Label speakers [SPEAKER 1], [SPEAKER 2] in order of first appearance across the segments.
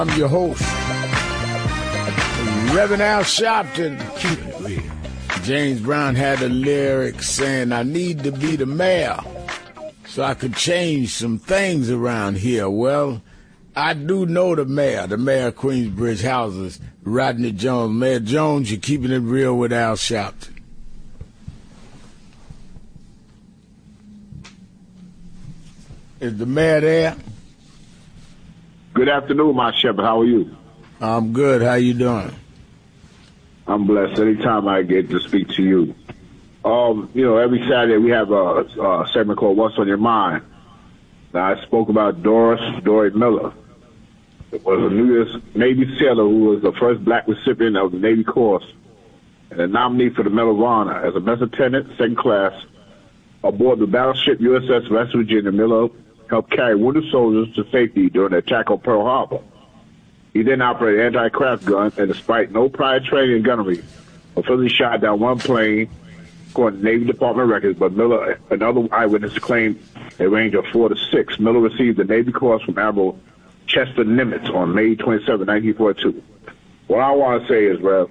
[SPEAKER 1] I'm your host, Reverend Al Sharpton. Keep it real. James Brown had a lyric saying, I need to be the mayor so I could change some things around here. Well, I do know the mayor of Queensbridge Houses, Rodney Jones. Mayor Jones, you're keeping it real with Al Sharpton. Is the mayor there?
[SPEAKER 2] Good afternoon, my shepherd. How are you?
[SPEAKER 1] I'm good. How you doing?
[SPEAKER 2] I'm blessed. Anytime I get to speak to you. Every Saturday we have a segment called What's on Your Mind. Now, I spoke about Dory Miller. It was a New Year's Navy sailor who was the first black recipient of the Navy Cross and a nominee for the Medal of Honor. As a mess attendant, second class, aboard the battleship USS West Virginia, Miller helped carry wounded soldiers to safety during the attack on Pearl Harbor. He then operated an anti-craft gun, and despite no prior training in gunnery, officially shot down one plane, according to Navy Department records, but Miller and other eyewitnesses claimed a range of 4 to 6. Miller received the Navy Cross from Admiral Chester Nimitz on May 27, 1942. What I want to say is, Rev,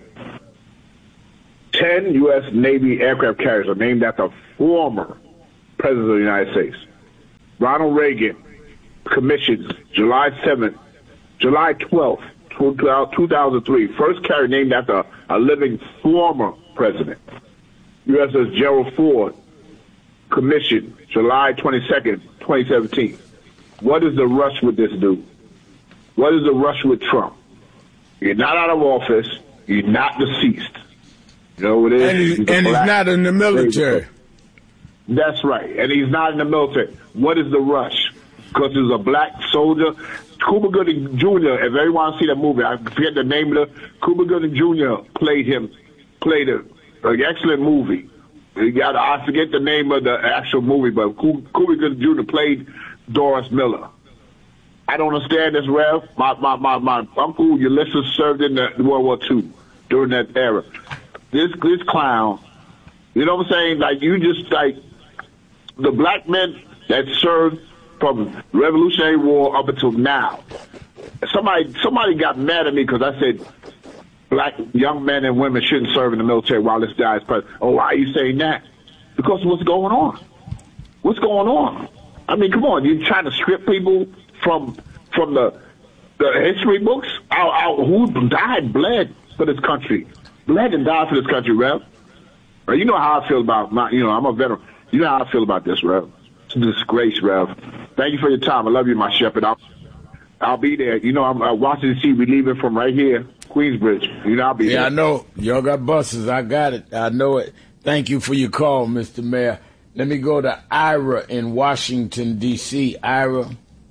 [SPEAKER 2] 10 U.S. Navy aircraft carriers are named after former President of the United States. Ronald Reagan commissioned July 12th, 2003, first carrier named after a living former president. USS Gerald Ford commissioned July 22nd, 2017. What is the rush with this dude? What is the rush with Trump? You're not out of office. You're not deceased. You know what it is?
[SPEAKER 1] And he's not in the military.
[SPEAKER 2] That's right. And he's not in the military. What is the rush? Because he's a black soldier. Cuba Gooding Jr., if everyone see that movie, I forget the name of it. Cuba Gooding Jr. played an excellent movie. I forget the name of the actual movie, but Cuba Gooding Jr. played Doris Miller. I don't understand this, Rev. My uncle, Ulysses, served in the World War II during that era. This clown, you know what I'm saying? Like, you just, like, the black men that served from Revolutionary War up until now. Somebody got mad at me because I said black young men and women shouldn't serve in the military while this guy is president. Oh, why are you saying that? Because what's going on? What's going on? I mean, come on, you're trying to strip people from the history books? Who died, bled for this country? Bled and died for this country, Rev. You know how I feel about I'm a veteran. You know how I feel about this, Rev. It's a disgrace, Rev. Thank you for your time. I love you, my shepherd. I'll be there. You know, I'm Washington, D.C. We leaving from right here, Queensbridge. You know, I'll be there.
[SPEAKER 1] Yeah, I know. Y'all got buses. I got it. I know it. Thank you for your call, Mr. Mayor. Let me go to Ira in Washington, D.C. Ira.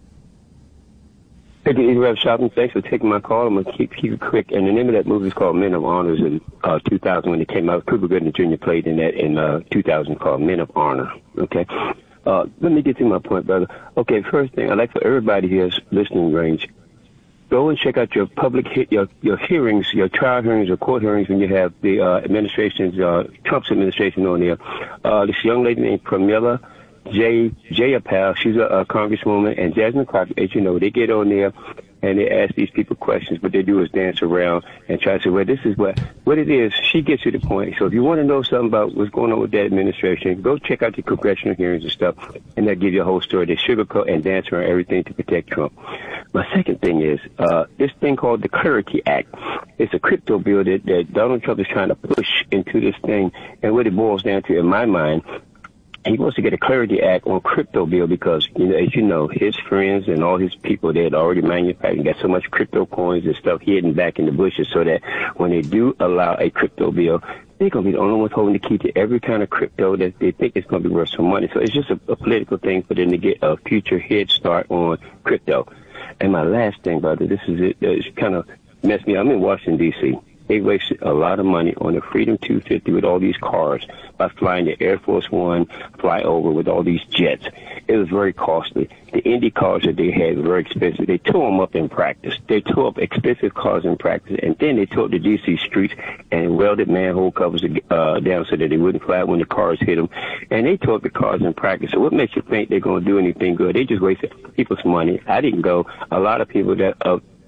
[SPEAKER 3] Hey, Rev Sharpton, thanks for taking my call. I'm going to keep it quick. And the name of that movie is called Men of Honors in 2000 when it came out. Cuba Gooding Jr. played in that in 2000 called Men of Honor. Okay. Let me get to my point, brother. Okay, first thing, I'd like for everybody here's listening range, go and check out your public your hearings, your trial hearings, your court hearings when you have the Trump's administration on there. This young lady named Pramila Jayapal, she's a congresswoman, and Jasmine Crockett, as you know, they get on there and they ask these people questions. What they do is dance around and try to say, well, this is what it is. She gets to the point. So if you want to know something about what's going on with that administration, go check out the congressional hearings and stuff, and they'll give you a whole story. They sugarcoat and dance around everything to protect Trump. My second thing is this thing called the Clarity Act. It's a crypto bill that Donald Trump is trying to push into this thing, and what it boils down to, in my mind, he wants to get a Clarity Act on crypto bill because, as you know, his friends and all his people, they had already manufactured, got so much crypto coins and stuff hidden back in the bushes so that when they do allow a crypto bill, they're going to be the only ones holding the key to every kind of crypto that they think is going to be worth some money. So it's just a political thing for them to get a future head start on crypto. And my last thing, brother, this is it. It's kind of messed me up. I'm in Washington, D.C. They wasted a lot of money on the Freedom 250 with all these cars by flying the Air Force One flyover with all these jets. It was very costly. The Indy cars that they had were very expensive. They tore them up in practice. They tore up expensive cars in practice, and then they tore up the D.C. streets and welded manhole covers down so that they wouldn't fly when the cars hit them. And they tore up the cars in practice. So what makes you think they're going to do anything good? They just wasted people's money. I didn't go. A lot of people that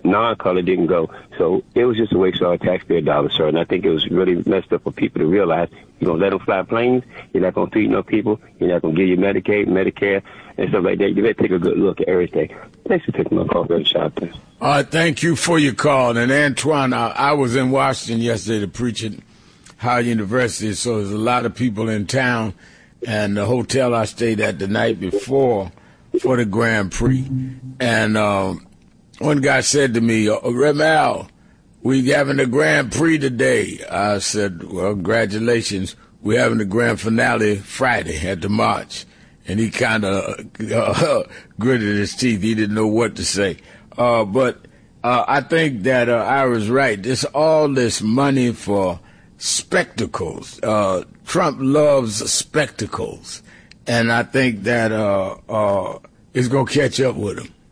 [SPEAKER 3] non-color didn't go. So it was just a waste of our taxpayer dollars, sir. And I think it was really messed up for people to realize you're going to let them fly planes, you're not going to feed no people, you're not going to give you Medicaid, Medicare, and stuff like that. You better take a good look at everything. Thanks for taking my call, Brother Sharpton.
[SPEAKER 1] All right, thank you for your call. And Antoine, I was in Washington yesterday to preach at Howard University, so there's a lot of people in town, and the hotel I stayed at the night before for the Grand Prix. And one guy said to me, Remal, we having the Grand Prix today. I said, well, congratulations. We're having the grand finale Friday at the March. And he kind of gritted his teeth. He didn't know what to say. But I think that I was right. There's all this money for spectacles. Trump loves spectacles. And I think that it's going to catch up with him.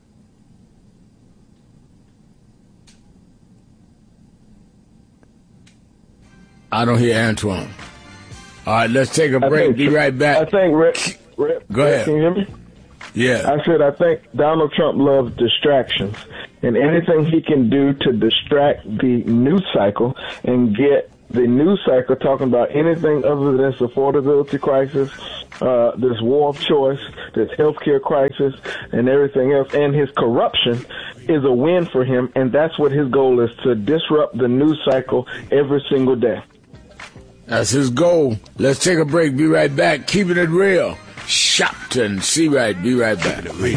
[SPEAKER 1] I don't hear Antoine. All right, let's take a break. Be right back.
[SPEAKER 4] I think, Rick,
[SPEAKER 1] go ahead.
[SPEAKER 4] Can you hear me?
[SPEAKER 1] Yeah.
[SPEAKER 4] I think Donald Trump loves distractions, and anything he can do to distract the news cycle and get the news cycle talking about anything other than this affordability crisis, this war of choice, this healthcare crisis, and everything else, and his corruption is a win for him, and that's what his goal is, to disrupt the news cycle every single day.
[SPEAKER 1] That's his goal. Let's take a break. Be right back. Keeping it real. Shopton. See right. Be right back.